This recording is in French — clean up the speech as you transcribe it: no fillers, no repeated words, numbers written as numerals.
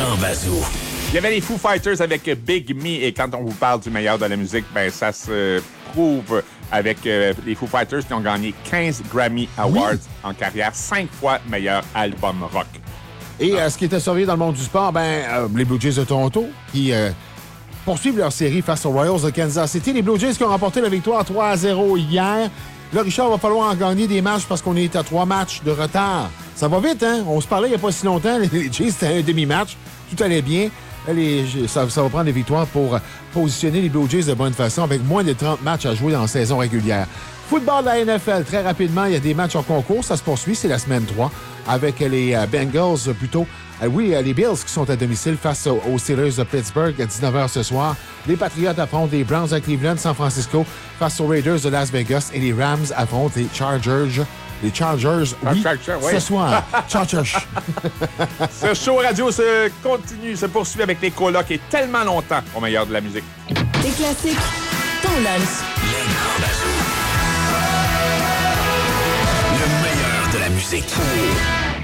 Grand Bazou. Il y avait les Foo Fighters avec Big Me, et quand on vous parle du meilleur de la musique, ben ça se prouve avec les Foo Fighters qui ont gagné 15 Grammy Awards en carrière, 5 fois meilleur album rock. Et ce qui était surveillé dans le monde du sport, les Blue Jays de Toronto qui poursuivent leur série face aux Royals de Kansas City. Les Blue Jays qui ont remporté la victoire 3-0 hier. Là, Richard, va falloir en gagner des matchs parce qu'on est à 3 matchs de retard. Ça va vite, hein? On se parlait il n'y a pas si longtemps. Les Jays, c'était un demi-match. Tout allait bien. Là, ça va prendre des victoires pour positionner les Blue Jays de bonne façon avec moins de 30 matchs à jouer en saison régulière. Football de la NFL, très rapidement, il y a des matchs en concours. Ça se poursuit, c'est la semaine 3 avec les Bengals plutôt. Les Bills qui sont à domicile face aux Steelers de Pittsburgh à 19h ce soir. Les Patriots affrontent les Browns à Cleveland, San Francisco face aux Raiders de Las Vegas, et les Rams affrontent les Chargers. Les Chargers, oui, ce soir. Chargers. Ce show radio se poursuit avec les colocs et tellement longtemps au meilleur de la musique. Des classiques, ton lunch. Le Grand Bazou. Le meilleur de la musique.